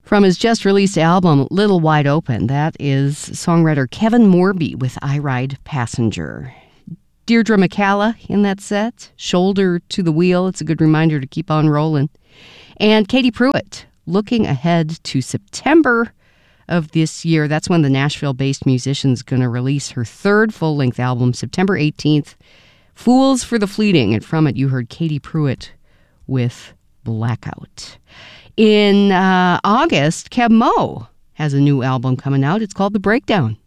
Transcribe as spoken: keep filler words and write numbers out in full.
From his just-released album, Little Wide Open, that is songwriter Kevin Morby with I Ride Passenger. Deirdre McCalla in that set, Shoulder to the Wheel. It's a good reminder to keep on rolling. And Katie Pruitt, looking ahead to September of this year. That's when the Nashville-based musician's going to release her third full-length album, September eighteenth, Fools for the Fleeting. And from it, you heard Katie Pruitt with Blackout. In uh, August, Keb Mo has a new album coming out. It's called The Breakdown.